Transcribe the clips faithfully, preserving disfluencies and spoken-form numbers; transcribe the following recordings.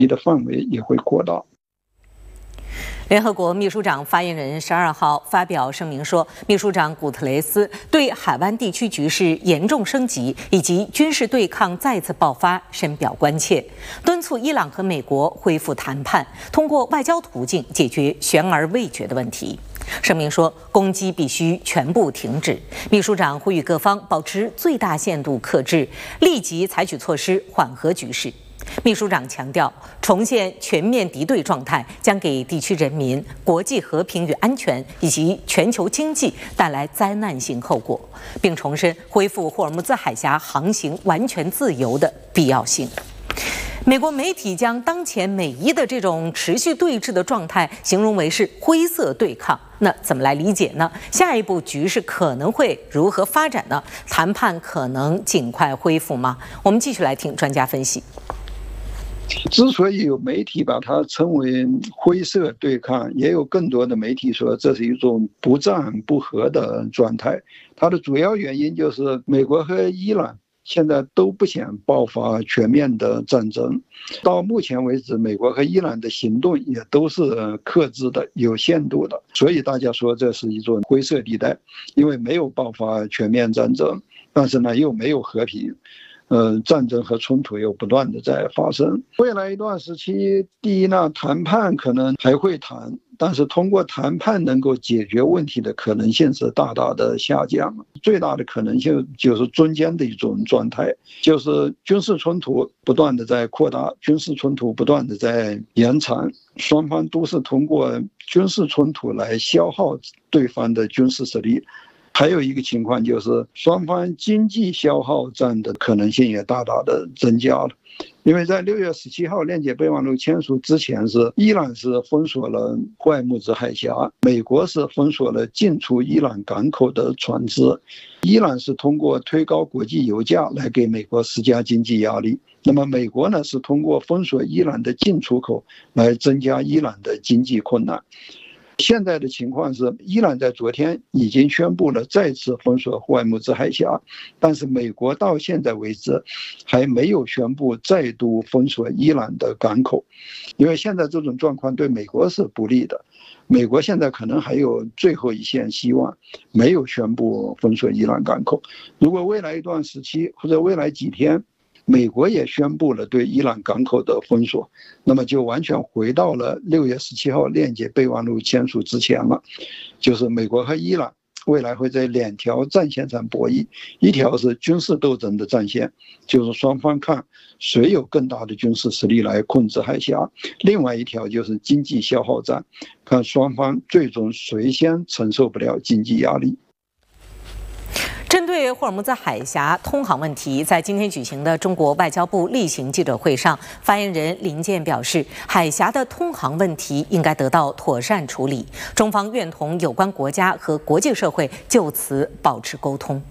的范围也会扩大。 联合国秘书长发言人十二号发表声明说，秘书长古特雷斯对海湾地区局势严重升级以及军事对抗再次爆发深表关切，敦促伊朗和美国恢复谈判，通过外交途径解决悬而未决的问题。声明说，攻击必须全部停止。秘书长呼吁各方保持最大限度克制，立即采取措施缓和局势。秘书长强调，重现全面敌对状态将给地区人民、国际和平与安全以及全球经济带来灾难性后果，并重申恢复霍尔木兹海峡航行完全自由的必要性。美国媒体将当前美伊的这种持续对峙的状态形容为是灰色对抗，那怎么来理解呢？下一步局势可能会如何发展呢？谈判可能尽快恢复吗？我们继续来听专家分析。 之所以有媒体把它称为灰色对抗，也有更多的媒体说这是一种不战不和的状态。它的主要原因就是美国和伊朗现在都不想爆发全面的战争。到目前为止，美国和伊朗的行动也都是克制的、有限度的，所以大家说这是一种灰色地带，因为没有爆发全面战争，但是呢又没有和平。呃，战争和冲突又不断的在发生。未来一段时期，第一呢，谈判可能还会谈，但是通过谈判能够解决问题的可能性是大大的下降。最大的可能性就是中间的一种状态，就是军事冲突不断的在扩大，军事冲突不断的在延长，双方都是通过军事冲突来消耗对方的军事实力。还有一个情况就是双方经济消耗战的可能性也大大的增加了，因为在六月十七号链接备忘录签署之前，是伊朗是封锁了霍尔木兹海峡，美国是封锁了进出伊朗港口的船只，伊朗是通过推高国际油价来给美国施加经济压力，那么美国呢是通过封锁伊朗的进出口来增加伊朗的经济困难。现在的情况是，伊朗在昨天已经宣布了再次封锁霍尔木兹海峡，但是美国到现在为止还没有宣布再度封锁伊朗的港口，因为现在这种状况对美国是不利的。美国现在可能还有最后一线希望，没有宣布封锁伊朗港口。如果未来一段时期或者未来几天，美国也宣布了对伊朗港口的封锁，那么就完全回到了六月十七号链接备忘录签署之前了，就是美国和伊朗未来会在两条战线上博弈，一条是军事斗争的战线，就是双方看谁有更大的军事实力来控制海峡；另外一条就是经济消耗战，看双方最终谁先承受不了经济压力。 针对霍尔木兹海峡通航问题，在今天举行的中国外交部例行记者会上，发言人林健表示，海峡的通航问题应该得到妥善处理，中方愿同有关国家和国际社会就此保持沟通。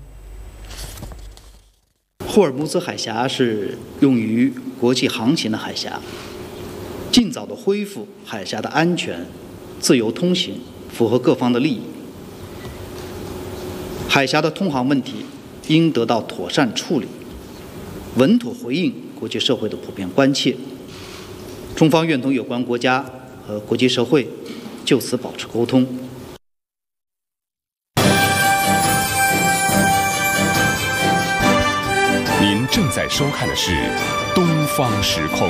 霍尔木兹海峡是用于国际航行的海峡，尽早的恢复海峡的安全、自由通行，符合各方的利益。海峡的通航问题应得到妥善处理，稳妥回应国际社会的普遍关切。中方愿同有关国家和国际社会就此保持沟通。 您正在收看的是《东方时空》。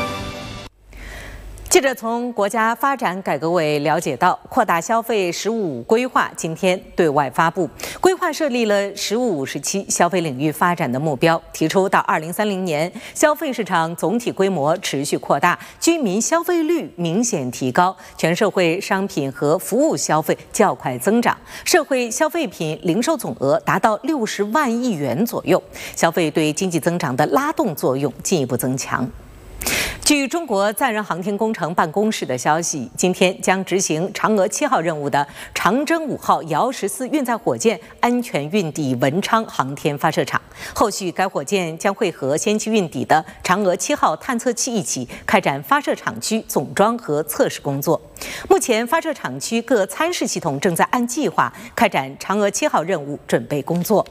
记者从国家发展改革委了解到，扩大消费“十五”规划今天对外发布。规划设立了“十五五”时期消费领域发展的目标，提出到二零三零年，消费市场总体规模持续扩大，居民消费率明显提高，全社会商品和服务消费较快增长，社会消费品零售总额达到六十万亿元左右，消费对经济增长的拉动作用进一步增强。据中国载人航天工程办公室的消息，今天将执行嫦娥七号任务的长征五号遥十四运载火箭安全运抵文昌航天发射场。后续该火箭将会和先期运抵的嫦娥七号探测器一起开展发射场区总装和测试工作。目前，发射场区各参试系统正在按计划开展嫦娥七号任务准备工作。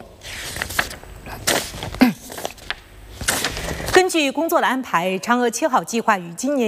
根据工作的安排，嫦娥七号计划于今年